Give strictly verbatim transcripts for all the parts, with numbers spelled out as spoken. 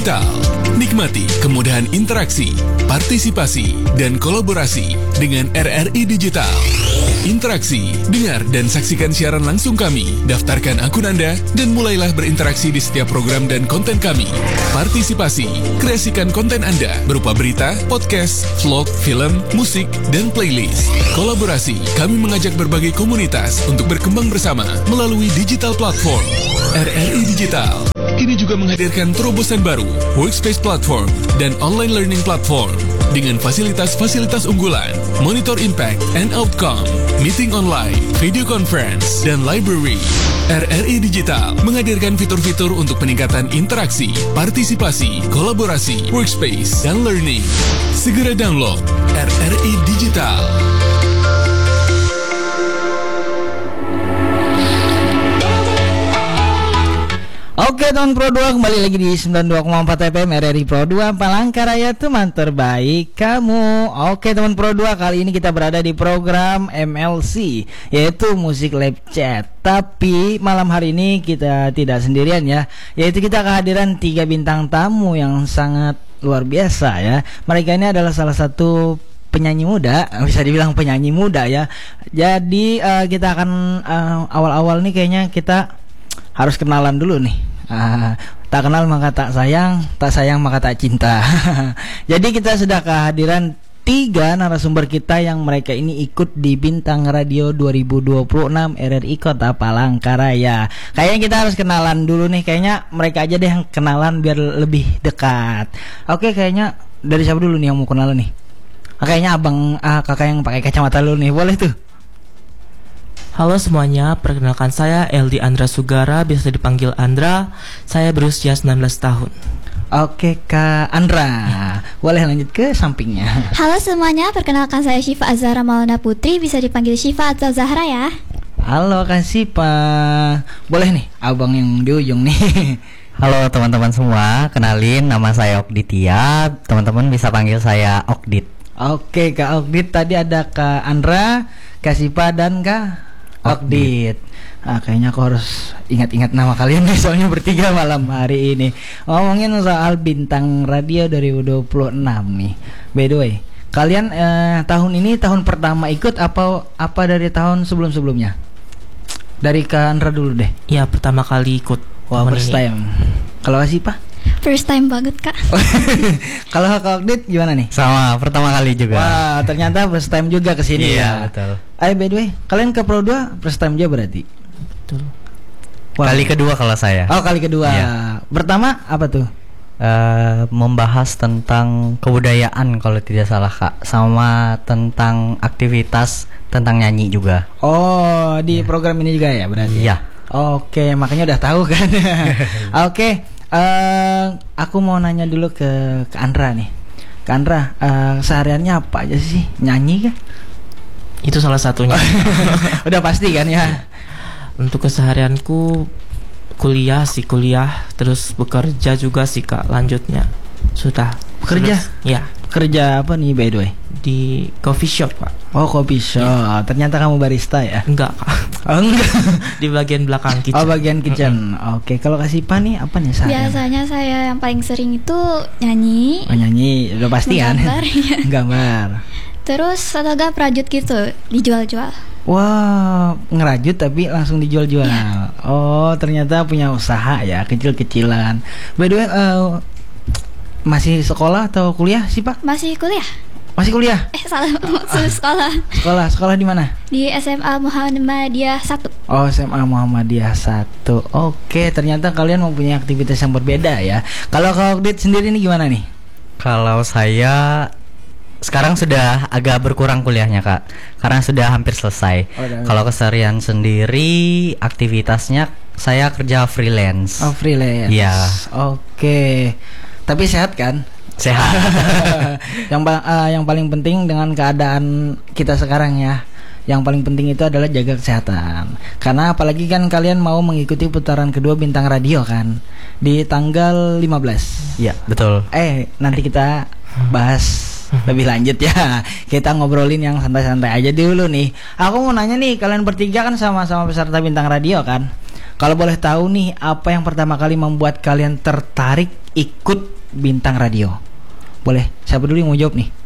Digital. Nikmati kemudahan interaksi, partisipasi, dan kolaborasi dengan R R I Digital. Interaksi, dengar dan saksikan siaran langsung kami, daftarkan akun Anda, dan mulailah berinteraksi di setiap program dan konten kami. Partisipasi, kreasikan konten Anda berupa berita, podcast, vlog, film, musik, dan playlist. Kolaborasi, kami mengajak berbagai komunitas untuk berkembang bersama melalui digital platform. R R I Digital kini juga menghadirkan terobosan baru, Workspace Platform dan Online Learning Platform dengan fasilitas-fasilitas unggulan, Monitor Impact and Outcome, Meeting Online, Video Conference, dan Library. R R I Digital menghadirkan fitur-fitur untuk peningkatan interaksi, partisipasi, kolaborasi, workspace, dan learning. Segera download R R I Digital. Oke teman Pro dua, kembali lagi di sembilan puluh dua koma empat F M R R I Pro dua Palangkaraya, teman terbaik kamu. Oke teman Pro dua, kali ini kita berada di program M L C, yaitu Musik Live Chat. Tapi malam hari ini kita tidak sendirian ya, yaitu kita kehadiran tiga bintang tamu yang sangat luar biasa ya. Mereka ini adalah salah satu penyanyi muda, bisa dibilang penyanyi muda ya. Jadi uh, kita akan uh, awal-awal nih kayaknya kita harus kenalan dulu nih. Ah, tak kenal maka tak sayang, tak sayang maka tak cinta. Jadi kita sudah kehadiran tiga narasumber kita yang mereka ini ikut di Bintang Radio dua ribu dua puluh enam R R I Kota Palangkaraya. Kayaknya kita harus kenalan dulu nih. Kayaknya mereka aja deh yang kenalan biar lebih dekat. Oke, kayaknya dari siapa dulu nih yang mau kenalan nih? Ah, kayaknya abang ah, kakak yang pakai kacamata dulu nih. Boleh tuh. Halo semuanya, perkenalkan saya Eldi Andra Sugara, biasa dipanggil Andra. Saya berusia sembilan belas tahun. Oke Kak Andra, boleh lanjut ke sampingnya. Halo semuanya, perkenalkan saya Syifa Azhara Maulana Putri, bisa dipanggil Syifa atau Zahra ya. Halo Kak Syifa, boleh nih abang yang di ujung nih. Halo teman-teman semua, kenalin nama saya Okditia, teman-teman bisa panggil saya Okdit. Oke Kak Okdit, tadi ada Kak Andra, Kak Syifa dan Kak Okdit. Ah, kayaknya aku harus ingat-ingat nama kalian nih, soalnya bertiga malam hari ini. Ngomongin soal Bintang Radio dua ribu dua puluh enam nih. By the way, kalian eh, tahun ini tahun pertama ikut apa apa dari tahun sebelum-sebelumnya? Dari Kak Andra dulu deh. Iya, pertama kali ikut. Wah, wow, first time. Kalau sih Pak? First time banget Kak. Kalau Kak Okdit gimana nih? Sama, pertama kali juga. Wah, ternyata first time juga kesini. Iya, ya. betul. Ayo by the way, kalian ke Pro dua first time juga berarti? Betul. Wow. Kali kedua kalau saya. Oh, kali kedua. Iya. Pertama apa tuh? Uh, membahas tentang kebudayaan kalau tidak salah Kak, sama tentang aktivitas tentang nyanyi juga. Oh, di ya. Program ini juga ya berarti? Iya. Oke, makanya udah tahu kan. Oke, uh, aku mau nanya dulu ke ke Andra nih. Ke Andra, uh, sehariannya apa aja sih? Nyanyi kan? Itu salah satunya. Udah pasti kan ya. Untuk keseharianku kuliah sih, kuliah terus bekerja juga sih Kak. Lanjutnya sudah bekerja? Ya. Kerja apa nih by the way? Di coffee shop Pak. Oh, coffee shop. Ya. Ternyata kamu barista ya? Enggak Kak. Oh, enggak. Di bagian belakang kitchen. Oh, bagian kitchen. Mm-hmm. Oke, kalau Kak Syifa nih apa nih seharian? Biasanya saya yang paling sering itu nyanyi. Oh, nyanyi, udah pasti kan? Gambar. Ya. Gambar. Terus atau enggak perajut gitu, dijual-jual. Wah, wow, ngerajut tapi langsung dijual-jual. Ya. Oh, ternyata punya usaha ya, kecil-kecilan. By the way, uh, masih sekolah atau kuliah sih Pak? Masih kuliah. Masih kuliah? Eh salah, maksud sekolah. Sekolah, sekolah di mana? Di S M A Muhammadiyah satu. Oh, S M A Muhammadiyah satu. Oke, ternyata kalian mempunyai aktivitas yang berbeda ya. Kalau Kak Okdit sendiri ini gimana nih? Kalau saya sekarang sudah agak berkurang kuliahnya Kak, karena sudah hampir selesai. Oh, kalau keseharian sendiri aktivitasnya saya kerja freelance. Oh, freelance. Iya. Oke. Tapi sehat kan? Sehat. yang uh, yang paling penting dengan keadaan kita sekarang ya, yang paling penting itu adalah jaga kesehatan. Karena apalagi kan kalian mau mengikuti putaran kedua Bintang Radio kan di tanggal lima belas. Iya, betul. Eh, nanti kita bahas lebih lanjut ya. Kita ngobrolin yang santai-santai aja dulu nih. Aku mau nanya nih, kalian bertiga kan sama-sama peserta Bintang Radio kan? Kalau boleh tahu nih, apa yang pertama kali membuat kalian tertarik ikut Bintang Radio? Boleh, siapa dulu yang mau jawab nih?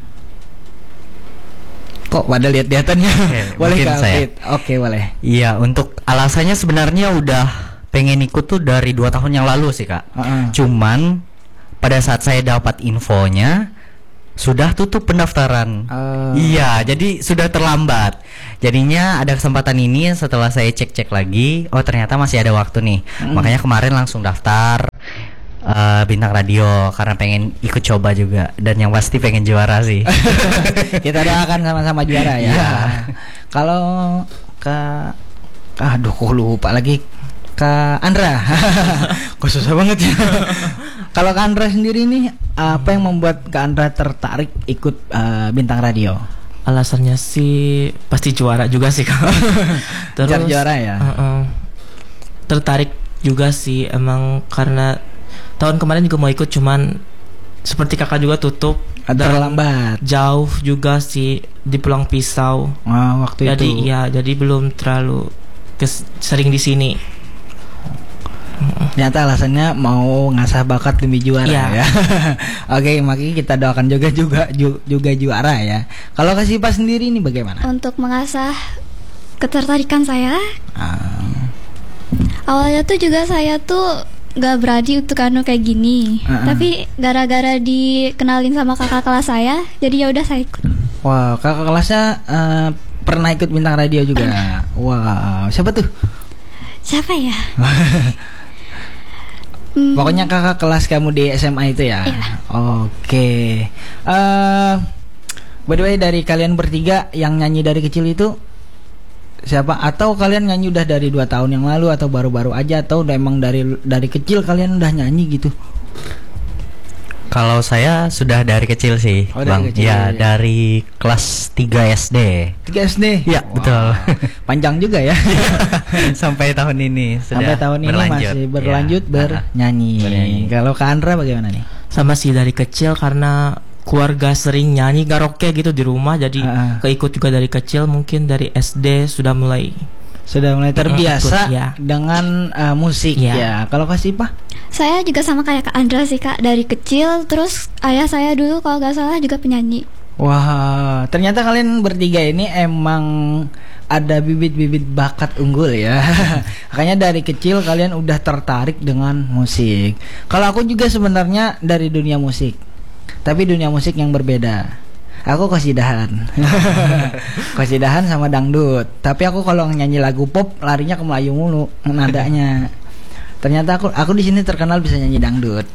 Kok pada lihat-lihatannya? Oke, Boleh mungkin Kak saya. Alfred? Oke, boleh. Iya, untuk alasannya sebenarnya udah pengen ikut tuh dari dua tahun yang lalu sih Kak. Uh-uh. Cuman pada saat saya dapat infonya sudah tutup pendaftaran. Uh. Iya, jadi sudah terlambat. Jadinya ada kesempatan ini setelah saya cek-cek lagi, oh ternyata masih ada waktu nih. Mm. Makanya kemarin langsung daftar uh, Bintang Radio karena pengen ikut coba juga dan yang pasti pengen juara sih. Kita doakan sama-sama juara ya. Iya. Kalau Kak, aduh kok lupa lagi Kak Andra. Kok susah banget ya. Kalau Kak Andra sendiri nih, apa yang membuat Kak Andra tertarik ikut uh, Bintang Radio? Alasannya sih pasti juara juga sih Kak. Terus Cari juara ya? uh-uh. Tertarik juga sih emang karena tahun kemarin juga mau ikut cuman seperti kakak juga tutup. Ada terlambat. Jauh juga sih di Pulang Pisau. Oh, waktu jadi itu. ya jadi belum terlalu kes- sering di sini. Ternyata alasannya mau ngasah bakat demi juara ya. ya. Oke, makanya kita doakan juga juga ju- juga juara ya. Kalau Kak Sipa sendiri ini bagaimana? Untuk mengasah ketertarikan saya, Ah. awalnya tuh juga saya tuh gak berani untuk anu kayak gini. Uh-uh. Tapi gara-gara dikenalin sama kakak kelas saya, jadi ya udah saya ikut. Wow, kakak kelasnya eh, pernah ikut Bintang Radio juga. Pernah. Wow, siapa tuh? Siapa ya? Hmm, Pokoknya kakak kelas kamu di S M A itu ya. Iya. Oke. Eh, by the way, dari kalian bertiga yang nyanyi dari kecil itu siapa? Atau kalian nyanyi udah dari dua tahun yang lalu atau baru-baru aja atau udah emang dari dari kecil kalian udah nyanyi gitu? Kalau saya sudah dari kecil sih, Oh, dari Bang. kecil, Ya, ya. dari kelas tiga S D. tiga S D. Iya, betul. Panjang juga ya. Sampai tahun ini sudah Sampai tahun ini berlanjut. masih berlanjut Ya. bernyanyi. Bernyanyi. Kalau Kak Andra bagaimana nih? Sama sih dari kecil karena keluarga sering nyanyi karaoke gitu di rumah jadi Ah. keikut juga dari kecil mungkin dari S D sudah mulai. Sudah mulai terbiasa Ikut, ya. dengan uh, musik Ya. ya. Kalau Kak Sipa? saya juga sama kayak Kak Andra sih Kak, dari kecil. Terus ayah saya dulu kalau gak salah juga penyanyi. Wah, ternyata kalian bertiga ini emang ada bibit-bibit bakat unggul ya. Makanya dari kecil kalian udah tertarik dengan musik. Kalau aku juga sebenarnya dari dunia musik, tapi dunia musik yang berbeda. Aku kosidahan. Kosidahan sama dangdut. Tapi aku kalau nyanyi lagu pop larinya ke Melayu mulu nadanya. Ternyata aku aku di sini terkenal bisa nyanyi dangdut.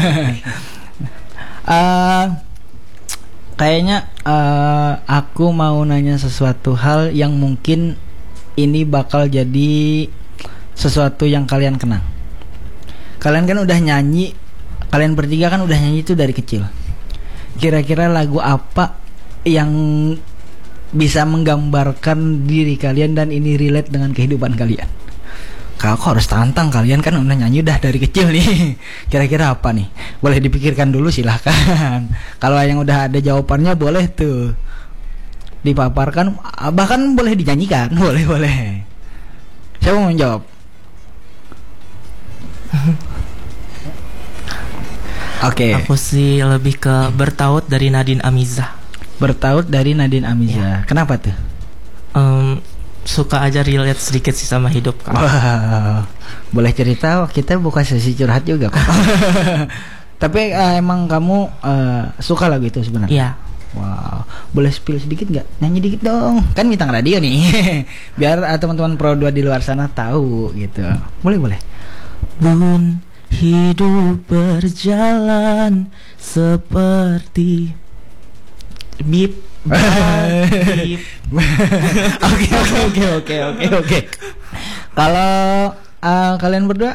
uh, Kayaknya uh, aku mau nanya sesuatu hal yang mungkin ini bakal jadi sesuatu yang kalian kenang. Kalian kan udah nyanyi, kalian bertiga kan udah nyanyi itu dari kecil. Kira-kira lagu apa yang bisa menggambarkan diri kalian dan ini relate dengan kehidupan kalian? Kau harus tantang, kalian kan udah nyanyi udah dari kecil nih. Kira-kira apa nih? Boleh dipikirkan dulu silahkan. Kalau yang udah ada jawabannya boleh tuh dipaparkan, bahkan boleh dinyanyikan. Boleh boleh. Siapa mau menjawab? Oke. Aku sih lebih ke Bertaut dari Nadine Amizah. Bertaut dari Nadine Amizah. Kenapa tuh? Em, suka aja relate sedikit sih sama hidup Kak. Wow. Boleh cerita, kita buka sesi curhat juga kok. Tapi uh, emang kamu uh, suka lagu itu sebenarnya? Iya. Wow. Boleh spill sedikit nggak? Nyanyi dikit dong. Kan Bintang Radio nih. Biar uh, teman-teman Pro dua di luar sana tahu gitu. Boleh boleh. Bun, hidup berjalan seperti bip. Bip. Oke oke oke oke oke oke. Kalau uh, kalian berdua?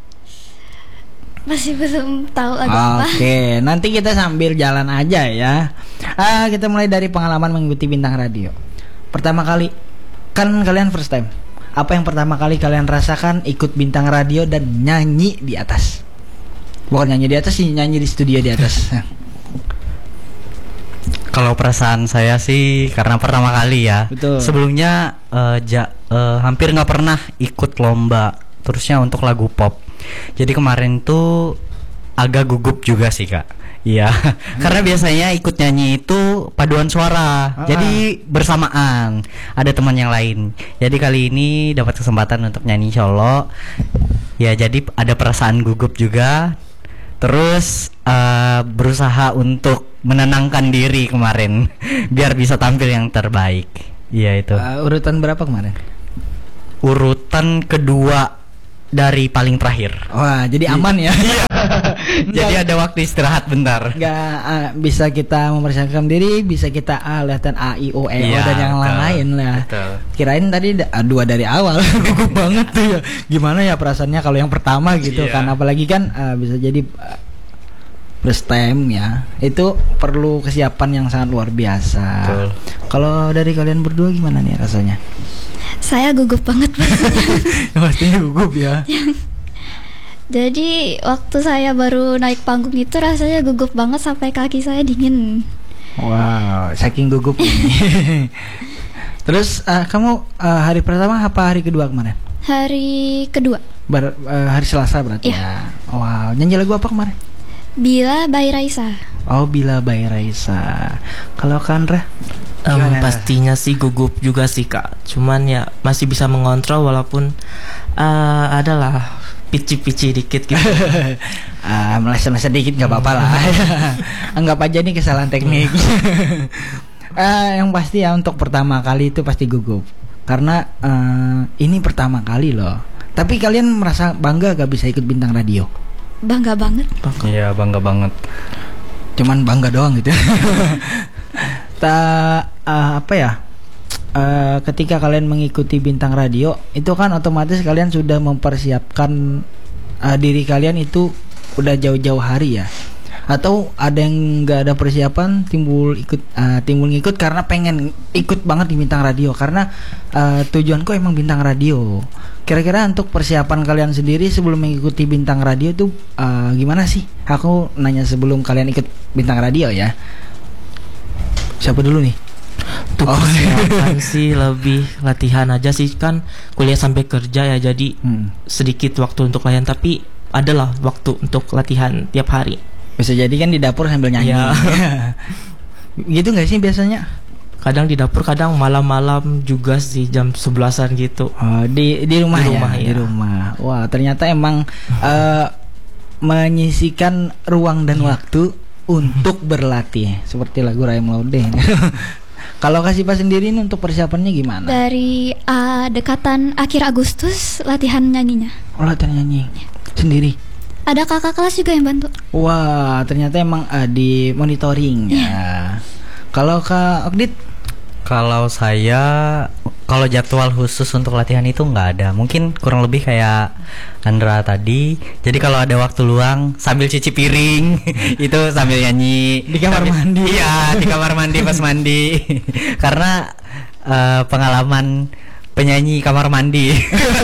Masih belum tahu lagu apa. Oke, nanti kita sambil jalan aja ya. Ah, kita mulai dari pengalaman mengikuti Bintang Radio. Pertama kali, kan kalian first time. Apa yang pertama kali kalian rasakan ikut Bintang Radio dan nyanyi di atas? Bukan nyanyi di atas sih, nyanyi di studio di atas. Kalau perasaan saya sih karena pertama kali ya. Betul. Sebelumnya eh, ja, eh, hampir nggak pernah ikut lomba, terusnya untuk lagu pop. Jadi kemarin tuh agak gugup juga sih Kak. Iya, karena biasanya ikut nyanyi itu paduan suara, Ah. jadi bersamaan ada teman yang lain. Jadi kali ini dapat kesempatan untuk nyanyi solo. Ya, jadi ada perasaan gugup juga. Terus uh, berusaha untuk menenangkan diri kemarin, biar bisa tampil yang terbaik. Iya itu. Uh, urutan berapa kemarin? Urutan kedua dari paling terakhir. Wah, jadi aman ya. Jadi ada waktu istirahat bentar. Nggak uh, bisa kita mempersiapkan diri, bisa kita uh, lihatan A I O E O Iya, dan yang betul, lain lah. betul. Kirain tadi da- dua dari awal, gugup banget tuh ya. Gimana ya perasaannya kalau yang pertama gitu Iya. kan, apalagi kan uh, bisa jadi uh, first time ya. Itu perlu kesiapan yang sangat luar biasa. Betul. Kalau dari kalian berdua gimana nih rasanya? Saya gugup banget pastinya. Pastinya gugup ya. Jadi waktu saya baru naik panggung itu rasanya gugup banget sampai kaki saya dingin. Wow, saking gugup ini. Terus uh, kamu uh, hari pertama apa hari kedua kemarin? Hari kedua, Bar, uh, hari Selasa berarti Iya. ya. Wow, nyanyi lagu apa kemarin? Bila by Raisa. Oh, Bila by Raisa. Kalau Kandra? Em, Gimana? pastinya sih gugup juga sih Kak. Cuman ya masih bisa mengontrol walaupun uh, adalah pici-pici dikit gitu. Ah, meleset-meleset dikit nggak apa-apa lah. Anggap aja ini kesalahan teknik. Ah, yang pasti ya untuk pertama kali itu pasti gugup. Karena eh, ini pertama kali loh. Tapi kalian merasa bangga gak bisa ikut bintang radio? Bangga banget. Iya, bangga banget. Cuman bangga doang gitu. Tak eh, apa ya? Eh, ketika kalian mengikuti bintang radio itu kan otomatis kalian sudah mempersiapkan eh, diri kalian itu udah jauh-jauh hari ya. Atau ada yang nggak ada persiapan timbul ikut eh, timbul ngikut karena pengen ikut banget di bintang radio karena eh, tujuanku emang bintang radio. Kira-kira untuk persiapan kalian sendiri sebelum mengikuti bintang radio itu eh, gimana sih? Aku nanya sebelum kalian ikut bintang radio ya. Siapa dulu nih? Untuk Oh. persiapan sih lebih latihan aja sih, kan kuliah sampai kerja ya, jadi Hmm. sedikit waktu untuk latihan, tapi adalah waktu untuk latihan tiap hari. Bisa jadi kan di dapur sambil nyanyi. Iya. Gitu nggak sih biasanya? Kadang di dapur, kadang malam-malam juga sih, jam sebelasan gitu. Oh, di di rumah Di ya. rumah, Di iya. rumah. Wah, ternyata emang eh, menyisikan ruang dan waktu untuk berlatih seperti lagu Rayam Laudeng. Kalau Kasipa sendiri ini untuk persiapannya gimana? Dari uh, dekatan akhir Agustus latihan nyanyinya. Oh, latihan nyanyi sendiri. Ada kakak kelas juga yang bantu. Wah, ternyata emang eh, di monitoring ya. Kalau Kak Okdit? Kalau saya, kalau jadwal khusus untuk latihan itu nggak ada. Mungkin kurang lebih kayak Andra tadi. Jadi kalau ada waktu luang sambil cuci piring itu sambil nyanyi Di kamar Sambil- mandi. Iya, di kamar mandi pas mandi. Karena eh, pengalaman penyanyi kamar mandi.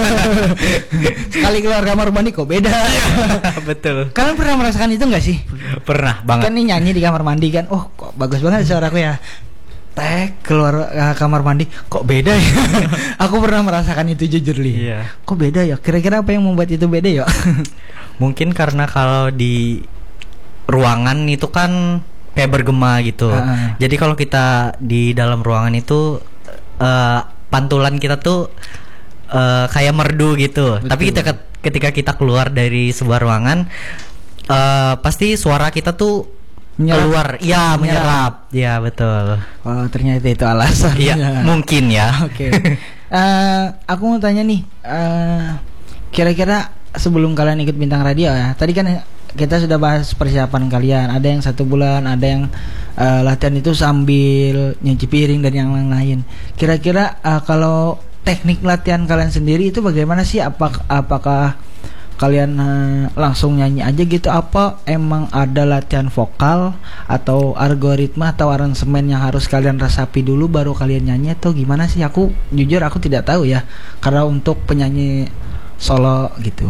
Sekali keluar kamar mandi kok beda. Betul. Kalian pernah merasakan itu nggak sih? Pernah banget. Kan nih nyanyi di kamar mandi kan. Oh, kok bagus banget suaraku ya. Tek keluar uh, kamar mandi kok beda ya. Aku pernah merasakan itu jujur Li. Iya. Kok beda ya? Kira-kira apa yang membuat itu beda ya? Mungkin karena kalau di ruangan itu kan kayak bergema gitu. Ah. Jadi kalau kita di dalam ruangan itu eh, pantulan kita tuh eh, kayak merdu gitu. Betul. Tapi kita ketika kita keluar dari sebuah ruangan eh, pasti suara kita tuh Menyerap. keluar. Iya, Menyerap. menyerap. Iya, betul. Oh, ternyata itu alasannya. Iya, mungkin ya. Oke. Eh, aku mau tanya nih, eh, kira-kira sebelum kalian ikut bintang radio ya, tadi kan kita sudah bahas persiapan kalian. Ada yang satu bulan, ada yang eh, latihan itu sambil nyuci piring dan yang lain-lain. Kira-kira eh, kalau teknik latihan kalian sendiri itu bagaimana sih? Apakah, apakah kalian eh, langsung nyanyi aja gitu? Apa emang ada latihan vokal atau algoritma atau aransemen yang harus kalian resapi dulu baru kalian nyanyi atau gimana sih? Aku jujur aku tidak tahu ya, karena untuk penyanyi solo gitu.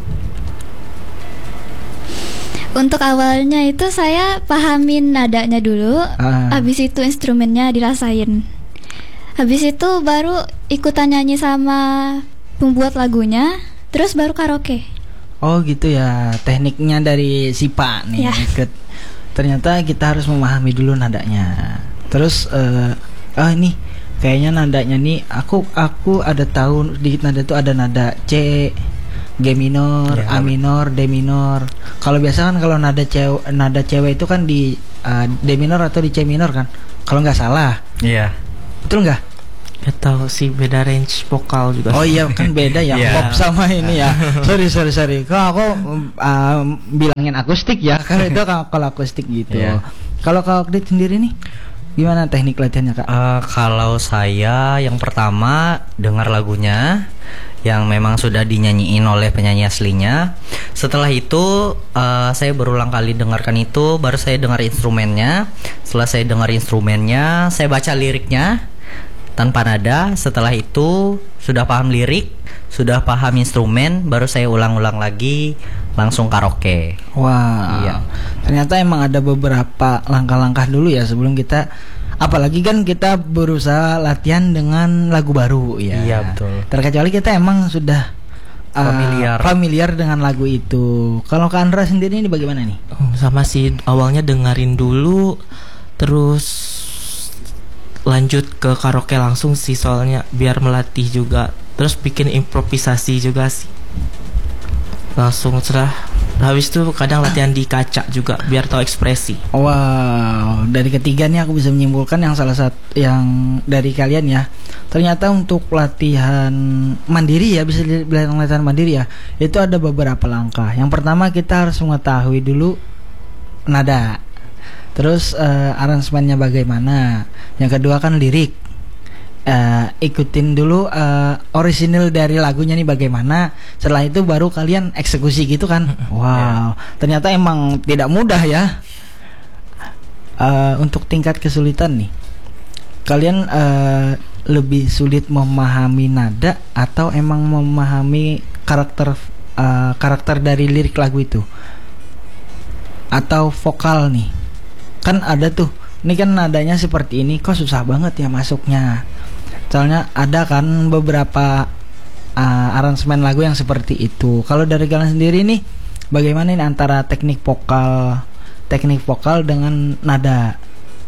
Untuk awalnya itu saya pahamin nadanya dulu, Ah. habis itu instrumennya dirasain. Habis itu baru ikutan nyanyi sama pembuat lagunya, terus baru karaoke. Oh gitu ya, tekniknya dari Sipa nih. Ya. Ikut. Ternyata kita harus memahami dulu nadanya. Terus, uh, oh ini kayaknya nadanya nih, aku aku ada tahu dikit nada tuh ada nada C, G minor, Ya. A minor, D minor. Kalau biasa kan kalau nada cewek, nada cewek itu kan di uh, D minor atau di C minor kan? Kalau nggak salah, Iya. betul nggak? Gak tahu sih, beda range vokal juga. Oh iya kan beda ya Iya. pop sama ini ya. Sorry sorry sorry. Kalau aku um, bilangin akustik ya. Kalau itu kalau kalau akustik gitu. Iya. Kalau kalau Kak Dit sendiri nih gimana teknik latihannya Kak? Eh, kalau saya yang pertama dengar lagunya yang memang sudah dinyanyiin oleh penyanyi aslinya. Setelah itu eh, saya berulang kali dengarkan itu, baru saya dengar instrumennya. Setelah saya dengar instrumennya, saya baca liriknya tanpa nada. Setelah itu sudah paham lirik, sudah paham instrumen, baru saya ulang-ulang lagi, langsung karaoke. Wah. Iya. Ternyata emang ada beberapa langkah-langkah dulu ya sebelum kita, apalagi kan kita berusaha latihan dengan lagu baru ya. Iya, betul. Terkecuali kita emang sudah uh, Familiar. familiar dengan lagu itu. Kalau Kak Andra sendiri ini bagaimana nih? Oh, sama sih, awalnya dengerin dulu, terus lanjut ke karaoke langsung sih, soalnya biar melatih juga, terus bikin improvisasi juga sih. Langsung cerah. Habis itu kadang latihan di kaca juga biar tahu ekspresi. Wow, dari ketiga nih aku bisa menyimpulkan yang salah satu yang dari kalian ya. Ternyata untuk latihan mandiri ya, bisa dibilang latihan mandiri ya, itu ada beberapa langkah. Yang pertama kita harus mengetahui dulu nada. Terus uh, aransemennya bagaimana. Yang kedua kan lirik. Uh, ikutin dulu uh, orisinil dari lagunya nih bagaimana. Setelah itu baru kalian eksekusi gitu kan. Wow, ternyata emang tidak mudah ya. Uh, untuk tingkat kesulitan nih, kalian uh, lebih sulit memahami nada atau emang memahami karakter uh, karakter dari lirik lagu itu, atau vokal nih? Kan ada tuh, ini kan nadanya seperti ini, kok susah banget ya masuknya. Soalnya ada kan beberapa uh, aransemen lagu yang seperti itu. Kalau dari kalian sendiri nih, bagaimana nih antara teknik vokal, teknik vokal dengan nada?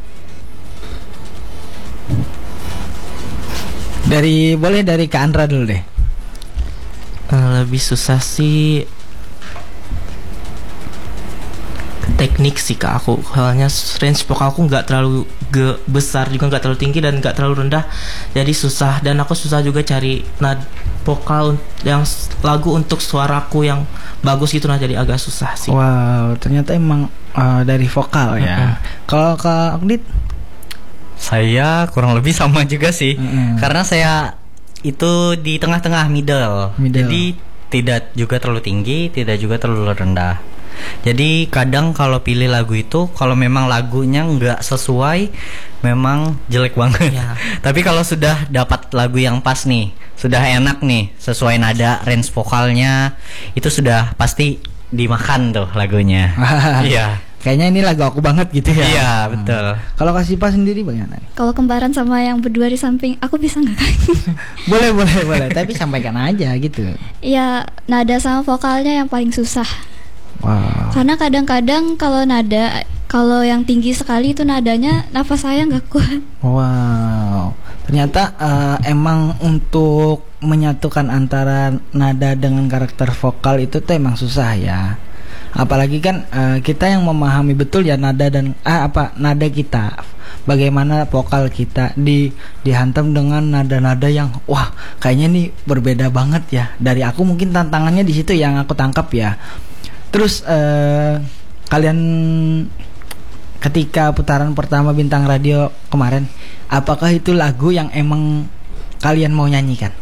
Dari boleh dari Kak Andra dulu deh. Eh, lebih susah sih teknik sih ke aku, soalnya range vokalku nggak terlalu ge besar juga nggak terlalu tinggi dan nggak terlalu rendah, jadi susah. Dan aku susah juga cari nad vokal yang lagu untuk suaraku yang bagus gitu, nah jadi agak susah sih. Wow, ternyata emang uh, dari vokal ya. Mm-mm. Kalau Kak Akdit? Saya kurang lebih sama juga sih. Mm-mm. Karena saya itu di tengah-tengah middle. Middle. Jadi tidak juga terlalu tinggi, tidak juga terlalu rendah. Jadi kadang kalau pilih lagu itu, kalau memang lagunya nggak sesuai, memang jelek banget. Ya. Tapi kalau sudah dapat lagu yang pas nih, sudah enak nih, sesuai nada, range vokalnya, itu sudah pasti dimakan tuh lagunya. Iya. Kayaknya ini lagu aku banget gitu ya. Iya, betul. Kalau Kak Sipa sendiri bagaimana nih? Kalau kembaran sama yang berdua di samping, aku bisa nggak Kak? Boleh boleh boleh, tapi sampaikan aja gitu. Ya, nada sama vokalnya yang paling susah. Wow. Karena kadang-kadang kalau nada, kalau yang tinggi sekali itu nadanya nafas saya nggak kuat. Wow. Ternyata uh, emang untuk menyatukan antara nada dengan karakter vokal itu tuh emang susah ya. Apalagi kan uh, kita yang memahami betul ya nada dan ah, apa nada kita, bagaimana vokal kita di dihantam dengan nada-nada yang wah kayaknya nih berbeda banget ya. Dari aku mungkin tantangannya di situ yang aku tangkap ya. Terus uh, kalian ketika putaran pertama Bintang Radio kemarin, apakah itu lagu yang emang kalian mau nyanyikan?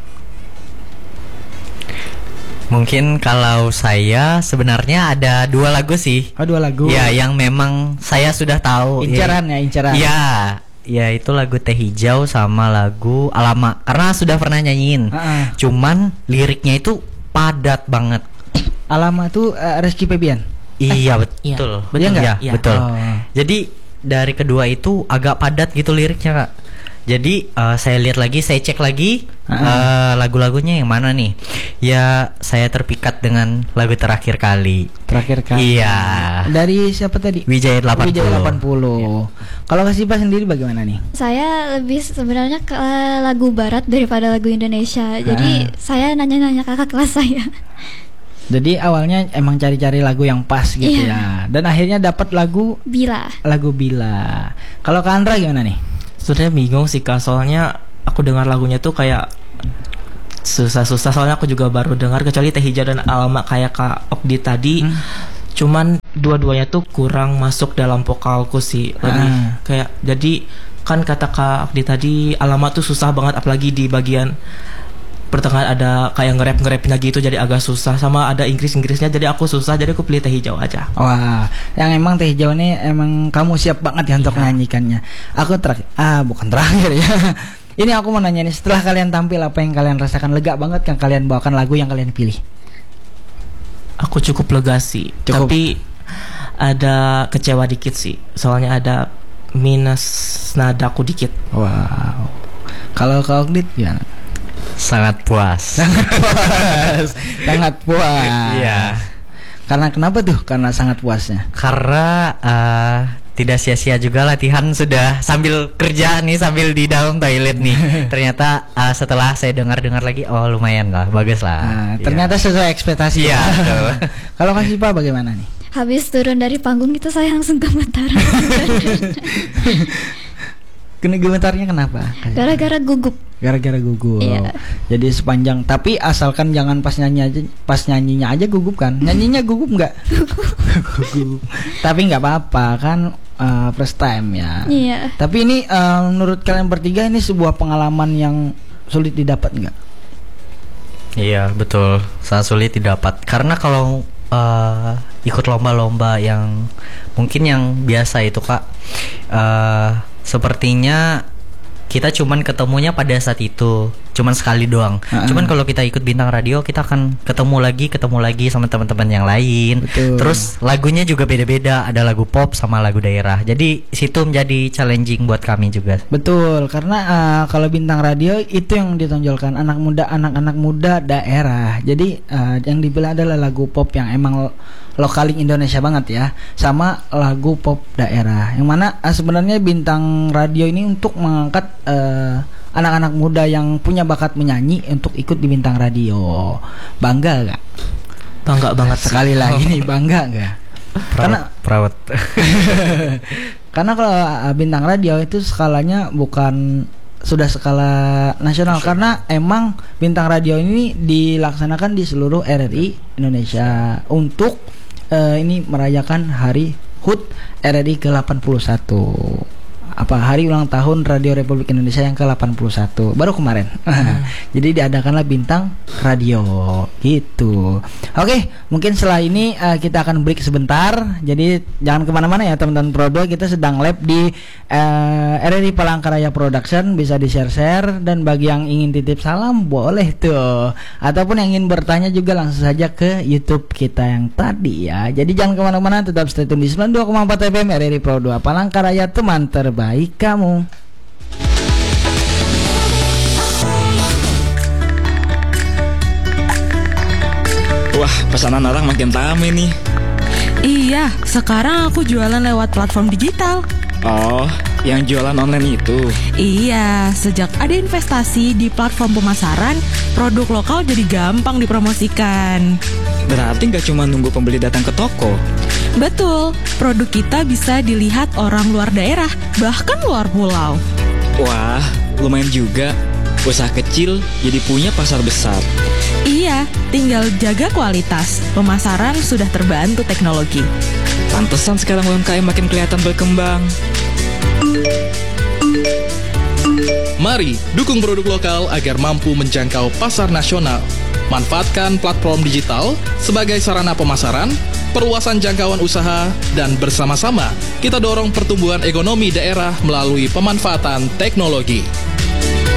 Mungkin kalau saya sebenarnya ada dua lagu sih. Oh, dua lagu. Ya, yang memang saya sudah tahu. Inceran ya, inceran. Iya, ya itu lagu Teh Hijau sama lagu Alama. Karena sudah pernah nyanyiin. Uh-uh. Cuman liriknya itu padat banget. Alama itu uh, Rizky Febian. Iya, iya. betul. Iya nggak? Iya, Iya. betul. Oh. Jadi dari kedua itu agak padat gitu liriknya, Kak. Jadi uh, saya lihat lagi, saya cek lagi uh, lagu-lagunya yang mana nih? Ya saya terpikat dengan lagu terakhir kali. Terakhir kali. Iya. Dari siapa tadi? Wijaya delapan puluh. Wijaya delapan puluh. Ya. Kalau Kak Sipa sendiri bagaimana nih? Saya lebih sebenarnya ke lagu barat daripada lagu Indonesia. Jadi ah. saya nanya-nanya kakak kelas saya. Jadi awalnya emang cari-cari lagu yang pas gitu yeah. ya. Dan akhirnya dapat lagu Bila. Lagu Bila. Kalau Kak Andra gimana nih? Sebenarnya bingung sih Kak, soalnya aku dengar lagunya tuh kayak susah-susah, soalnya aku juga baru dengar, kecuali Teh Hijau dan Alma kayak Kak Okdi tadi. Hmm. Cuman dua-duanya tuh kurang masuk dalam vokalku sih. Lebih ah. kayak jadi kan kata Kak Okdi tadi Alma tuh susah banget, apalagi di bagian pertengahan ada kayak nge-rap-nge-rapnya gitu, jadi agak susah, sama ada Inggris-Inggrisnya, jadi aku susah, jadi aku pilih Teh Hijau aja. Wah, yang emang Teh Hijau ini emang kamu siap banget ya untuk ya. menyanyikannya. Aku terakhir, ah bukan terakhir ya. Ini aku mau nanya nih, setelah kalian tampil apa yang kalian rasakan? Lega banget kan kalian bawakan lagu yang kalian pilih? Aku cukup lega sih, cukup. Tapi ada kecewa dikit sih, soalnya ada minus nadaku dikit. Wow. Kalau Kak Okdit gimana? Sangat puas. Sangat puas. Sangat puas. Iya. Karena kenapa tuh? Karena sangat puasnya. Karena uh, tidak sia-sia juga latihan, sudah sambil kerja nih, sambil di dalam toilet nih. Ternyata uh, setelah saya dengar-dengar lagi, oh lumayan lah, bagus lah. Nah, ternyata ya. sesuai ekspektasi. Iya. Kalau Kak Sipa bagaimana nih? Habis turun dari panggung itu saya langsung gemetaran. Kena gemetarnya kenapa? Gara-gara gugup. Gara-gara gugup. Iya. Jadi sepanjang, tapi asalkan jangan pas nyanyi aja, pas nyanyinya aja gugup kan? Nyanyinya gugup nggak? Gugup. Tapi nggak apa-apa kan, uh, first time ya. Iya. Tapi ini uh, menurut kalian bertiga ini sebuah pengalaman yang sulit didapat nggak? Iya betul, sangat sulit didapat. Karena kalau uh, ikut lomba-lomba yang mungkin yang biasa itu Kak, uh, sepertinya kita cuman ketemunya pada saat itu, cuman sekali doang. Uh-uh. Cuman kalau kita ikut Bintang Radio, kita akan ketemu lagi, ketemu lagi sama teman-teman yang lain. Betul. Terus lagunya juga beda-beda, ada lagu pop sama lagu daerah. Jadi situ menjadi challenging buat kami juga. Betul, karena uh, kalau Bintang Radio itu yang ditonjolkan anak muda, anak-anak muda daerah. Jadi uh, yang dipilih adalah lagu pop yang emang lokaling Indonesia banget ya, sama lagu pop daerah. Yang mana uh, sebenarnya Bintang Radio ini untuk mengangkat uh, anak-anak muda yang punya bakat menyanyi untuk ikut di Bintang Radio. Bangga gak? Bangga banget. Sekali lagi nih, bangga gak? Karena perawat. Karena kalau uh, Bintang Radio itu skalanya bukan sudah skala nasional, karena emang Bintang Radio ini dilaksanakan di seluruh R R I Indonesia untuk uh, ini merayakan Hari H U T R R I ke delapan puluh satu. Apa hari ulang tahun Radio Republik Indonesia yang ke delapan puluh satu baru kemarin. Hmm. Jadi diadakanlah Bintang Radio gitu. Oke, mungkin setelah ini uh, kita akan break sebentar. Jadi jangan kemana-mana ya teman-teman Pro dua. Kita sedang live di uh, R R I Palangkaraya Production, bisa di share-share. Dan bagi yang ingin titip salam boleh tuh, ataupun yang ingin bertanya juga langsung saja ke YouTube kita yang tadi ya. Jadi jangan kemana-mana, tetap stay tune di sembilan puluh dua koma empat F M R R I Pro dua Palangkaraya, teman terbaik baik kamu. Wah, pesanan orang makin ramai nih. Iya, sekarang aku jualan lewat platform digital. Oh, yang jualan online itu? Iya, sejak ada investasi di platform pemasaran, produk lokal jadi gampang dipromosikan. Berarti nggak cuma nunggu pembeli datang ke toko? Betul, produk kita bisa dilihat orang luar daerah, bahkan luar pulau. Wah, lumayan juga. Usaha kecil jadi punya pasar besar. Iya, tinggal jaga kualitas. Pemasaran sudah terbantu teknologi. Pantesan sekarang U M K M makin kelihatan berkembang. Mari dukung produk lokal agar mampu menjangkau pasar nasional. Manfaatkan platform digital sebagai sarana pemasaran, perluasan jangkauan usaha, dan bersama-sama kita dorong pertumbuhan ekonomi daerah melalui pemanfaatan teknologi.